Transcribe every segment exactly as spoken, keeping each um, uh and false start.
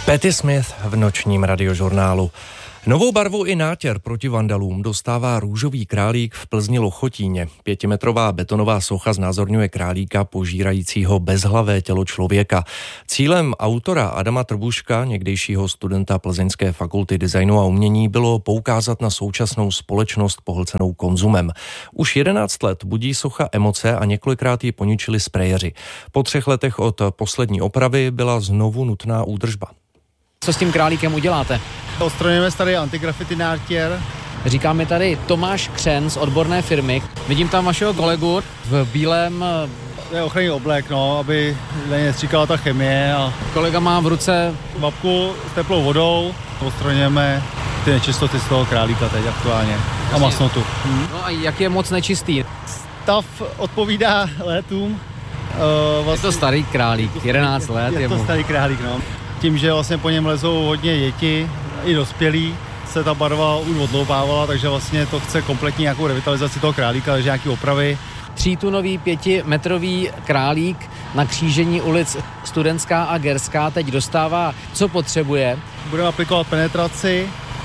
Patti Smith v nočním radiožurnálu. Novou barvu i nátěr proti vandalům dostává růžový králík v Plzni Lochotíně. Pětimetrová betonová socha znázorňuje králíka požírajícího bezhlavé tělo člověka. Cílem autora Adama Trbuška, někdejšího studenta Plzeňské fakulty designu a umění, bylo poukázat na současnou společnost pohlcenou konzumem. Už jedenáct let budí socha emoce a několikrát ji poničili sprejeři. Po třech letech od poslední opravy byla znovu nutná údržba. Co s tím králíkem uděláte? Odstranujeme starý antigraffiti nátěr. Říká mi tady Tomáš Křen z odborné firmy. Vidím tam vašeho kolegu v bílém... To je ochranný oblek, no, aby nestříkala ta chemie. A kolega má v ruce vapku s teplou vodou. Odstraňujeme ty nečistoty z toho králíka teď aktuálně. A masnotu. Hmm. No a jak je moc nečistý? Stav odpovídá létům. Uh, vlastně... Je to starý králík, jedenáct let. Je, je to mu... starý králík, no. Tím, že vlastně po něm lezou hodně děti, i dospělí, se ta barva už odloupávala, takže vlastně to chce kompletní nějakou revitalizaci toho králíka, takže nějaký opravy. Třítunový pětimetrový králík na křížení ulic Studentská a Gerská teď dostává, co potřebuje. Budeme aplikovat penetraci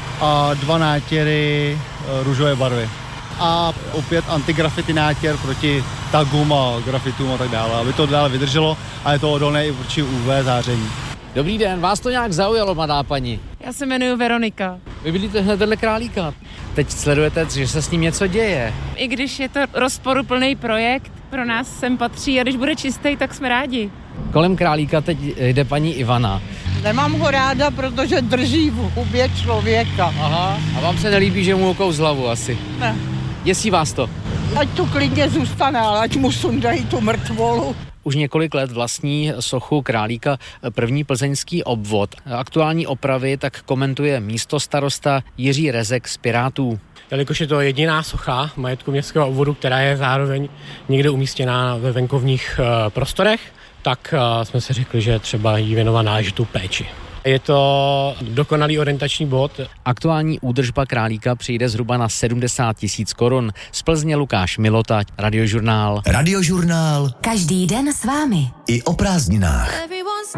a dva nátěry růžové barvy. A opět antigraffiti nátěr proti tagům a grafitům a tak dále, aby to dále vydrželo a je to odolné i vůči U V záření. Dobrý den, vás to nějak zaujalo, mladá paní? Já se jmenuji Veronika. Vy bydlíte hned vedle králíka. Teď sledujete, že se s ním něco děje. I když je to rozporuplný projekt, pro nás sem patří a když bude čistý, tak jsme rádi. Kolem králíka teď jde paní Ivana. Nemám ho ráda, protože drží v hubě člověka. Aha, a vám se nelíbí, že mu okouz hlavu asi? Ne. Děsí vás to? Ať tu klidně zůstane, ale ať mu sundají tu mrtvolu. Už několik let vlastní sochu králíka první plzeňský obvod. Aktuální opravy tak komentuje místostarosta Jiří Rezek z Pirátů. Jelikož je to jediná socha majetku městského obvodu, která je zároveň někde umístěná ve venkovních prostorech, tak jsme si řekli, že třeba jí věnovat náležitou péči. Je to dokonalý orientační bod. Aktuální údržba králíka přijde zhruba na sedmdesát tisíc korun. Z Plzně Lukáš Milota, Radiožurnál. Radiožurnál. Každý den s vámi. I o prázdninách.